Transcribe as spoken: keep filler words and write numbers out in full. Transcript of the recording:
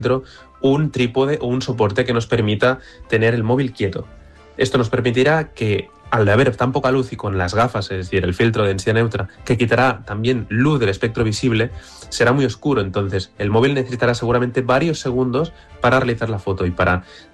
un trípode o un soporte que nos permita tener el móvil quieto. Esto nos permitirá que, al haber tan poca luz y con las gafas, es decir, el filtro de densidad neutra, que quitará también luz del espectro visible, será muy oscuro. Entonces, el móvil necesitará seguramente varios segundos para realizar la foto y para